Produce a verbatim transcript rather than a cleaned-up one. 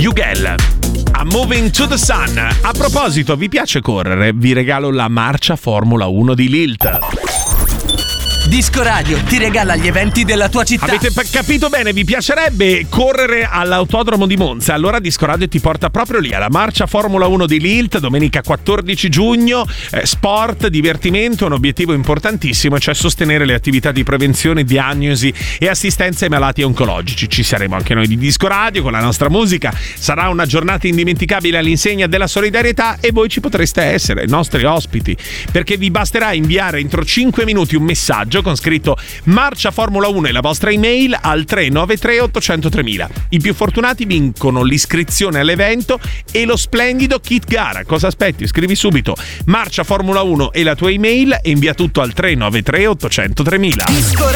Yugel. I'm moving to the sun. A proposito, vi piace correre? Vi regalo la marcia Formula uno di Lilt. Disco Radio ti regala gli eventi della tua città. Avete p- capito bene? Vi piacerebbe correre all'autodromo di Monza? Allora Disco Radio ti porta proprio lì alla marcia Formula uno di Lilt, domenica quattordici giugno. eh, Sport, divertimento, un obiettivo importantissimo, cioè sostenere le attività di prevenzione, diagnosi e assistenza ai malati oncologici. Ci saremo anche noi di Disco Radio con la nostra musica. Sarà una giornata indimenticabile all'insegna della solidarietà e voi ci potreste essere i nostri ospiti, perché vi basterà inviare entro cinque minuti un messaggio con scritto Marcia Formula uno e la vostra email al tre nove tre otto zero zero tre mila. I più fortunati vincono l'iscrizione all'evento e lo splendido kit gara. Cosa aspetti? Scrivi subito Marcia Formula uno e la tua email e invia tutto al tre nove tre otto zero zero tre mila.